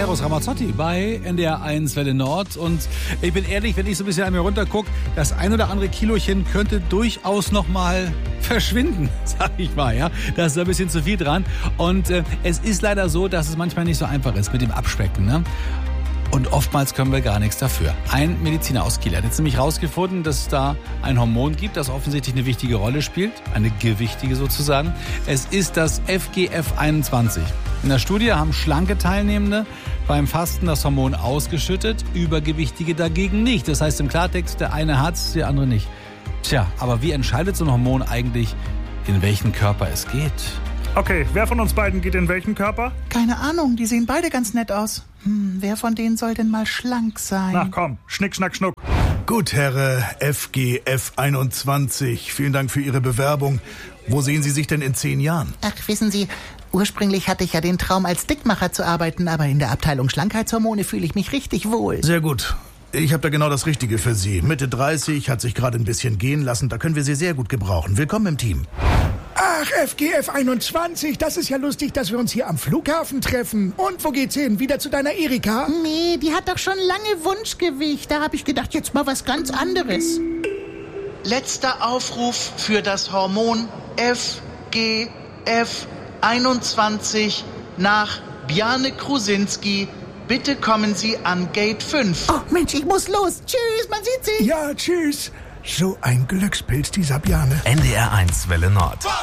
Eros Ramazzotti bei NDR 1 Welle Nord. Und ich bin ehrlich, wenn ich so ein bisschen an mir runtergucke, das ein oder andere Kilochen könnte durchaus noch mal verschwinden, sag ich mal. Ja, da ist ein bisschen zu viel dran. Und es ist leider so, dass es manchmal nicht so einfach ist mit dem Abspecken, ne? Und oftmals können wir gar nichts dafür. Ein Mediziner aus Kiel hat jetzt nämlich rausgefunden, dass es da ein Hormon gibt, das offensichtlich eine wichtige Rolle spielt. Eine gewichtige sozusagen. Es ist das FGF21. In der Studie haben schlanke Teilnehmende beim Fasten das Hormon ausgeschüttet, Übergewichtige dagegen nicht. Das heißt im Klartext, der eine hat's, der andere nicht. Tja, aber wie entscheidet so ein Hormon eigentlich, in welchen Körper es geht? Okay, wer von uns beiden geht in welchen Körper? Keine Ahnung, die sehen beide ganz nett aus. Wer von denen soll denn mal schlank sein? Na komm, Schnick, Schnack, Schnuck. Gut, Herr FGF21, vielen Dank für Ihre Bewerbung. Wo sehen Sie sich denn in 10 Jahren? Ach, wissen Sie, ursprünglich hatte ich ja den Traum, als Dickmacher zu arbeiten, aber in der Abteilung Schlankheitshormone fühle ich mich richtig wohl. Sehr gut. Ich habe da genau das Richtige für Sie. Mitte 30, hat sich gerade ein bisschen gehen lassen, da können wir Sie sehr gut gebrauchen. Willkommen im Team. Ach, FGF21, das ist ja lustig, dass wir uns hier am Flughafen treffen. Und wo geht's hin? Wieder zu deiner Erika? Nee, die hat doch schon lange Wunschgewicht. Da habe ich gedacht, jetzt mal was ganz anderes. Letzter Aufruf für das Hormon FGF21 nach Bjarne Krusinski. Bitte kommen Sie an Gate 5. Oh Mensch, ich muss los. Tschüss, man sieht sich. Ja, tschüss. So ein Glückspilz, dieser Bjarne. NDR 1 Welle Nord.